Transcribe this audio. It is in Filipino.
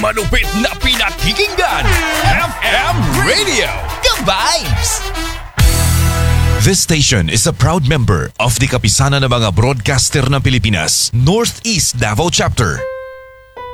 Malupit na pinakikinggan, FM Radio, The Vibes! This station is a proud member of the Kapisanan ng mga Broadcaster ng Pilipinas, Northeast Davao Chapter.